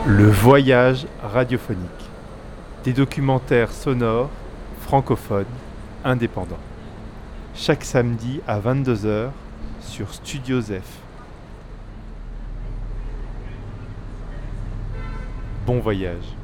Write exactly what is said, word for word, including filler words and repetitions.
Le voyage radiophonique. Des documentaires sonores, francophones, indépendants. Chaque samedi à vingt-deux heures sur Studio Zef. Bon voyage.